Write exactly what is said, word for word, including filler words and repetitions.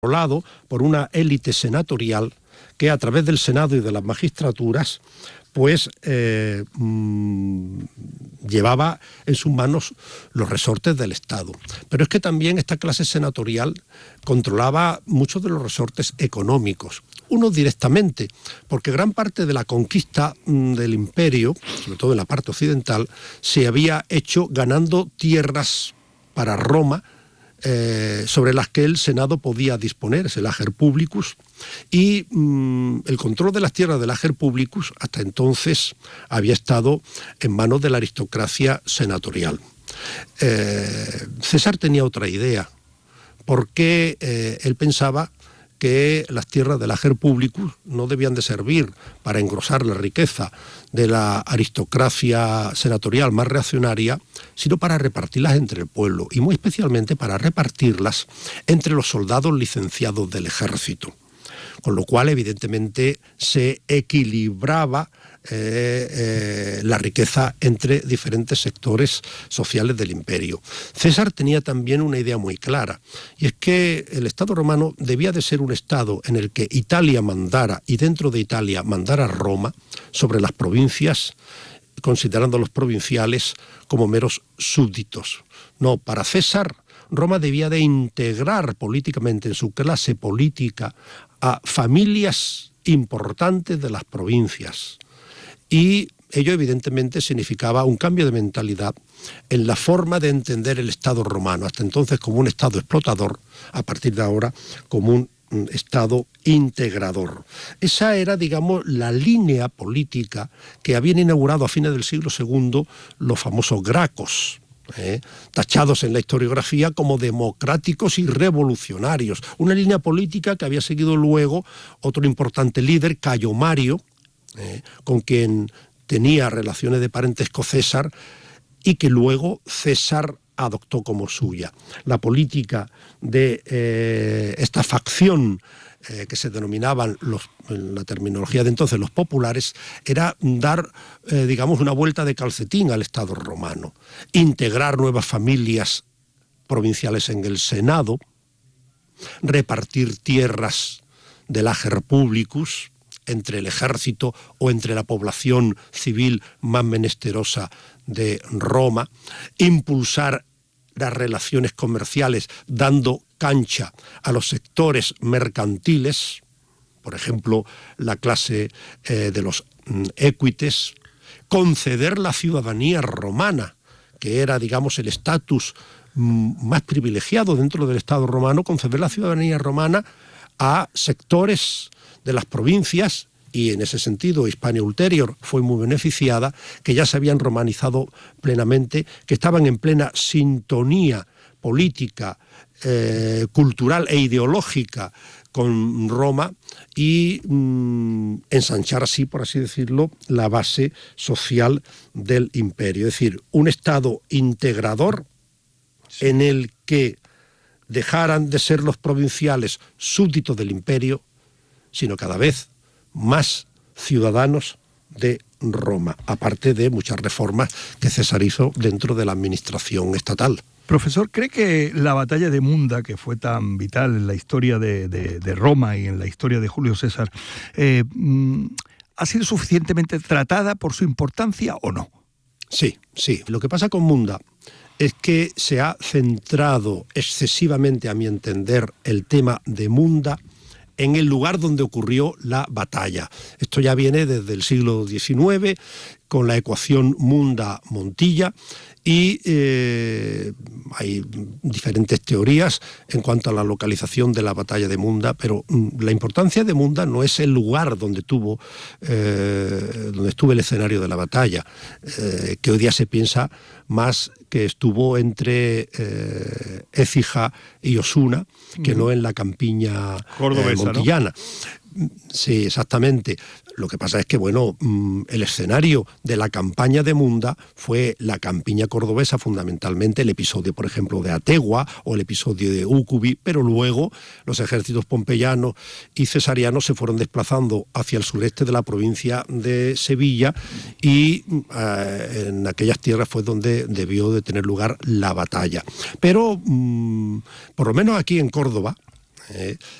controlado por una élite senatorial que a través del Senado y de las magistraturas pues eh, mmm, llevaba en sus manos los resortes del Estado. Pero es que también esta clase senatorial controlaba muchos de los resortes económicos, unos directamente, porque gran parte de la conquista mmm, del imperio, sobre todo en la parte occidental, se había hecho ganando tierras para Roma, Eh, sobre las que el Senado podía disponer, es el ager publicus, y mmm, el control de las tierras del ager publicus hasta entonces había estado en manos de la aristocracia senatorial. Eh, César tenía otra idea, porque eh, él pensaba que las tierras del ager publicus no debían de servir para engrosar la riqueza de la aristocracia senatorial más reaccionaria, sino para repartirlas entre el pueblo, y muy especialmente para repartirlas entre los soldados licenciados del ejército. Con lo cual, evidentemente, se equilibraba eh, eh, la riqueza entre diferentes sectores sociales del imperio. César tenía también una idea muy clara, y es que el Estado romano debía de ser un Estado en el que Italia mandara, y dentro de Italia mandara Roma, sobre las provincias, considerando a los provinciales como meros súbditos. No, para César, Roma debía de integrar políticamente en su clase política a familias importantes de las provincias. Y ello evidentemente significaba un cambio de mentalidad en la forma de entender el Estado romano, hasta entonces como un Estado explotador, a partir de ahora como un Estado integrador. Esa era, digamos, la línea política que habían inaugurado a fines del siglo segundo los famosos gracos, Eh, tachados en la historiografía como democráticos y revolucionarios. Una línea política que había seguido luego otro importante líder, Cayo Mario, eh, con quien tenía relaciones de parentesco César, y que luego César adoptó como suya. La política de eh, esta facción Eh, que se denominaban, los, en la terminología de entonces, los populares, era dar, eh, digamos, una vuelta de calcetín al Estado romano, integrar nuevas familias provinciales en el Senado, repartir tierras del ager publicus entre el ejército o entre la población civil más menesterosa de Roma, impulsar las relaciones comerciales dando cancha a los sectores mercantiles, por ejemplo, la clase eh, de los mm, equites, conceder la ciudadanía romana, que era, digamos, el estatus mm, más privilegiado dentro del Estado romano, conceder la ciudadanía romana a sectores de las provincias, y en ese sentido Hispania Ulterior fue muy beneficiada, que ya se habían romanizado plenamente, que estaban en plena sintonía política, eh, cultural e ideológica con Roma, y mmm, ensanchar así, por así decirlo, la base social del imperio. Es decir, un Estado integrador sí. en el que dejaran de ser los provinciales súbditos del imperio, sino cada vez más ciudadanos de Roma, aparte de muchas reformas que César hizo dentro de la administración estatal. Profesor, ¿cree que la batalla de Munda, que fue tan vital en la historia de, de, de Roma y en la historia de Julio César, eh, ha sido suficientemente tratada por su importancia o no? Sí, sí. Lo que pasa con Munda es que se ha centrado excesivamente, a mi entender, el tema de Munda en el lugar donde ocurrió la batalla. Esto ya viene desde el siglo diecinueve, con la ecuación Munda-Montilla, y eh, hay diferentes teorías en cuanto a la localización de la batalla de Munda, pero mm, la importancia de Munda no es el lugar donde tuvo, eh, donde estuvo el escenario de la batalla, eh, que hoy día se piensa más que estuvo entre eh, Écija y Osuna, que uh-huh. no en la campiña eh, montillana. ¿No? Sí, exactamente. Lo que pasa es que, bueno, el escenario de la campaña de Munda fue la campiña cordobesa, fundamentalmente el episodio, por ejemplo, de Ategua o el episodio de Úcubi, pero luego los ejércitos pompeyanos y cesarianos se fueron desplazando hacia el sureste de la provincia de Sevilla, y eh, en aquellas tierras fue donde debió de tener lugar la batalla. Pero, mmm, por lo menos aquí en Córdoba, ¿eh?